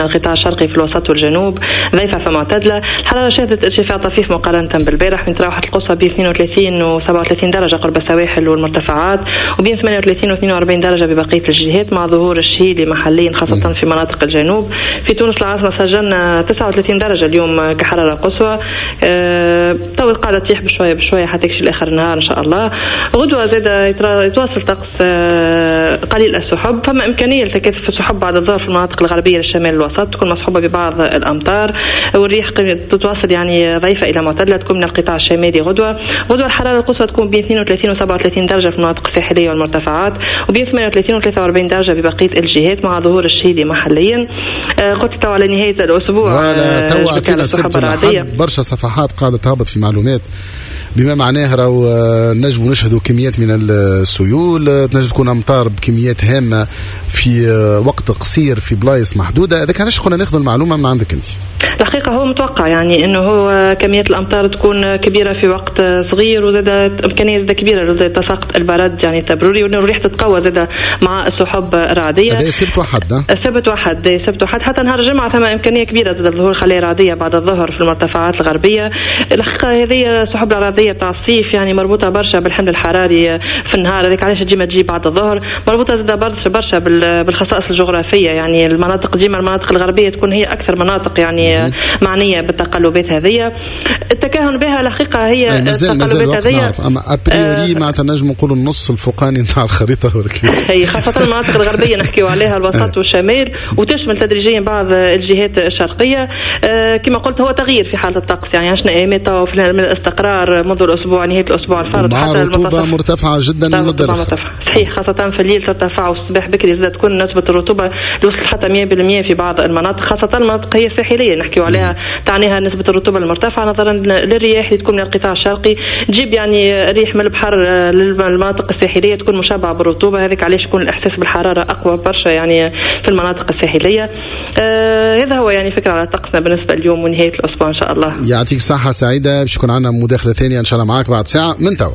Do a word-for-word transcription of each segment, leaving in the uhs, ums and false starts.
القطاع الشرقي في الوسط والجنوب ضيفة فمعتدلة. الحرارة شهدت ارتفاع طفيف مقارنة بالبارح، من تراوحت القصوى بين اثنين وثلاثين و سبعة وثلاثين درجة قرب السواحل والمرتفعات، وبين ثمانية وثلاثين و اثنين وأربعين درجة ببقية الجهات، مع ظهور الشيلي محليا خاصة في مناطق الجنوب. في تونس العاصمة سجلنا تسعة وثلاثين درجة اليوم كحرارة قصوى. أه تو قاعدة تطيح بشوية بشوية حتى يكشي لآخر النهار إن شاء الله. غدوة زاد يتواصل طقس أه قليل السحب، فما إمكانية لتكاثف السحب بعد الظهر في المناطق الغربية للشمال الوسط، تكون مصحوبة ببعض الأمطار، والريح تتواصل يعني ضعيفة إلى معتدلة، تكون من القطاع الشمالي. غدوة غدوة الحرارة القصوى تكون بين اثنين وثلاثين و سبعة وثلاثين درجة في المناطق الساحلية والمرتفعات، وبين ثمانية وثلاثين و ثلاثة وأربعين درجة ببقية الجهات، مع ظهور الشيلي محليا. آه قلت تو على نهاية الأسبوع آه تو عطينا برشا صفحات قاعدة تهبط في معلومات بما معناه راهو نجم نشهدوا كميات من السيول، تنجم تكون أمطار بكميات هامة في وقت قصير في بلايص محدودة. إذا كانش قلنا ناخذ المعلومة من عندك أنت. الحقيقة هو متوقع يعني إنه هو كميات الأمطار تكون كبيرة في وقت صغير، وزاد إمكانية زاد كبيرة زاد تساقط البرد يعني تبروري، وإنه الريح تتقوى زاد مع السحب رعدية. هذا سبت واحد سبت واحد سبت واحد حتى نهار الجمعة ثم إمكانية كبيرة زاد ظهور خلايا رعدية بعد الظهر في المرتفعات الغربية. الحقيقة هذه سحب رعدية تاع الصيف يعني مربوطة برشا بالحمل الحراري في النهار، هذيك علاش تجي ما تجي بعد الظهر، مربوطة زاد برشا برشا بالخصائص الجغرافية. يعني المناطق ديما المناطق الغربية تكون هي أكثر مناطق يعني معنية بالتقلبات هذه. التكهن بها الحقيقة هي التقلبات هذه، أما أبريوري ما تنجم نقول النص الفوقاني نتاع الخريطة هي خاصة المناطق الغربية نحكيو عليها الوسط والشمال، وتشمل تدريجيا بعض الجهات الشرقية. كما قلت هو تغيير في حالة الطقس، يعني عشنا ايامات من الاستقرار منذ الأسبوع نهاية الأسبوع الفارط حتى الرطوبة مرتفعة جدا المدة صحيح، خاصة في الليل ترتفع والصباح بكري زاد تكون نسبة الرطوبة توصل حتى مئة بالمئة في بعض المناطق، خاصة المناطق هي الساحلية نحكيو عليها تعنيها نسبة الرطوبة المرتفعة نظرا للرياح اللي تكون من القطاع الشرقي، تجيب يعني ريح من البحر للمناطق الساحلية تكون مشابهة بالرطوبة، هذيك علاش يكون الإحساس بالحرارة أقوى برشا يعني في المناطق الساحلية. آه هذا هو يعني فكرة على طقسنا بالنسبة اليوم ونهاية الأسبوع إن شاء الله. يعطيك صحة سعيدة، باش يكون عندنا مداخلة ثانية إن شاء الله معاك بعد ساعة من توا.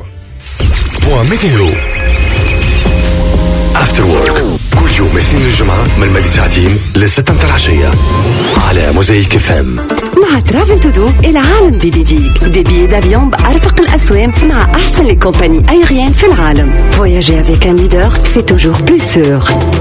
After Work كل يوم اثنين الجمعة من مدى ساعتين لستة متاع العشية على موزايك اف ام. مع ترافل تو دو العالم بيديك دي بي دافيون بأرفق الأسوام مع أحسن لي كومباني أيريان في العالم. Voyager avec un leader c'est toujours plus sûr.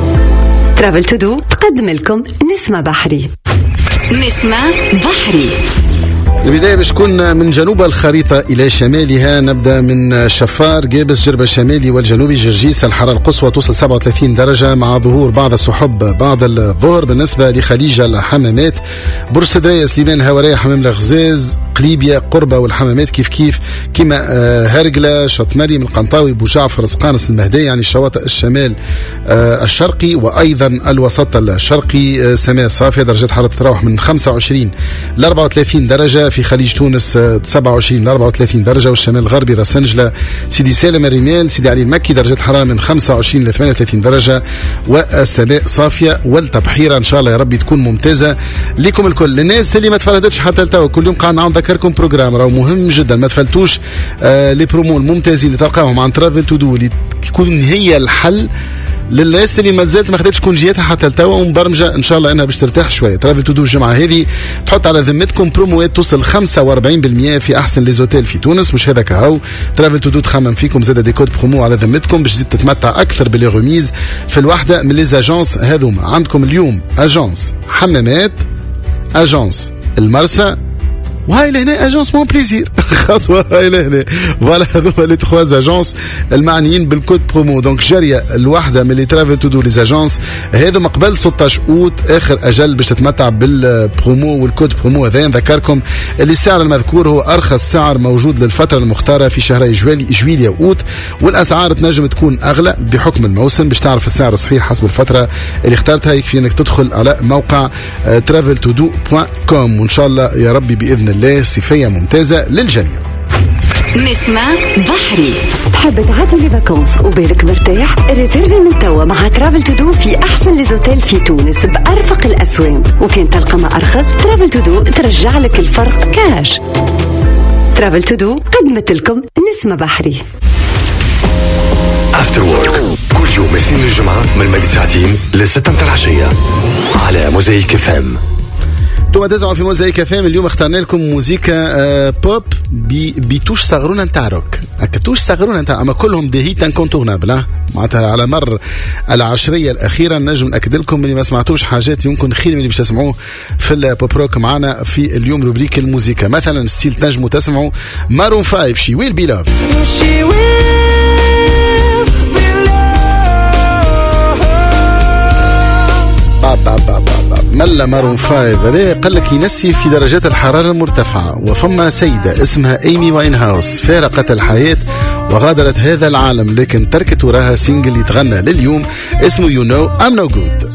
ترافل تو دو تقدم لكم نسمة بحري. نسمة بحري البداية باش تكون من جنوب الخريطة إلى شمالها. نبدأ من شفار جابس جربة الشمالي والجنوبي جرجيس، الحرارة القصوى توصل سبعة وثلاثين درجة مع ظهور بعض السحب بعد الظهر. بالنسبة لخليج الحمامات بورسدرية سليمان هوارية حمام الغزاز قليبية قربة والحمامات كيف كيف كما هرقلة شط مريم القنطاوي بوجعفر اسقانس المهدي، يعني الشواطئ الشمال الشرقي وأيضا الوسط الشرقي سماء صافية، درجات حرارة تتراوح من خمسة وعشرين ل أربعة وثلاثين درجة. في خليج تونس سبعة وعشرين ل أربعة وثلاثين درجة، والشمال الغربي راسنجلة سيدي سالم الرمال سيدي علي المكي درجة الحرارة من خمسة وعشرين ل ثمانية وثلاثين درجة، والسماء صافية والتبحيرة إن شاء الله يا ربي تكون ممتازة لكم الكل. الناس اللي ما تفردتش حتى التو كل يوم قاعد نعاود نذكركم بروجرام راهو مهم جدا، ما تفلتوش آه لي برومو الممتازين اللي تلقاهم عن ترافل تو دو اللي تكون هي الحل للناس اللي مازالت ما خدتش كونجياتها حتى التوا ومبرمجه ان شاء الله انها باش ترتاح شويه. ترافل تو دو الجمعه هذه تحط على ذمتكم بروموات توصل خمسة وأربعين بالمئة في احسن لي زوتيل في تونس. مش هذاك هاو ترافل تو دو تخمم فيكم زاد دي كود برومو على ذمتكم باش تزيد تتمتع اكثر باللي غوميز في الوحده من لي زاجونس هذوما. عندكم اليوم اجونس حمامات، اجونس المرسى، وهاي لهنا اجونس مون بليزير خطوه هاي لهنا فوالا. هذوما لي تخواز اجونس المعنيين بالكود برومو. دونك جاريه الوحده من لي ترافل تو دو لي اجونس هذوما قبل ستة عشر اوت اخر اجل باش تتمتع بالبرومو والكود برومو هذا. نذكركم اللي السعر المذكور هو ارخص سعر موجود للفتره المختاره في شهري جويلي جويليا واوت، والاسعار تنجم تكون اغلى بحكم الموسم. باش تعرف السعر الصحيح حسب الفتره اللي اخترتها يكفي انك تدخل على موقع ترافل تو دو دوت كوم، وان شاء الله يا ربي باذن الله صيفيه ممتازه للجميع. نسمة بحري تحب تعدي لي فاكونس وبالك مرتاح؟ ريزيرفي من توا مع ترافل تو دو في احسن لي زوتيل في تونس بارفق الاسواق، وكان تلقى ما ارخص ترافل تو دو ترجع لك الفرق كاش. ترافل تو دو قدمت لكم نسمة بحري. افتر وورك كل يوم اثنين الجمعة من مدة ساعتين لستة متاع العشية على موزايك اف ام. تو تسمعوا في موزايك اف ام. اليوم اخترنا لكم موزيكا آه بوب بي بيتوش صغرونا نتاع روك، اكتوش صغرونا نتاع اما كلهم دي هيت انكونتورنابل. معناتها على مر العشريه الاخيره نجم ناكد لكم اللي ما سمعتوش حاجات يمكن خير من اللي باش تسمعوه في البوب روك معنا في اليوم روبريك الموسيقى. مثلا ستيل تنجموا تسمعوا مارون فايف شي ويل بي لاف. بابا بابا ملا مارون فايف هذا قال لك ينسي في درجات الحرارة المرتفعة. وفما سيدة اسمها ايمي واين هاوس فارقت الحياة وغادرت هذا العالم، لكن تركت وراها سينجل يتغنى لليوم اسمه You Know I'm No Good.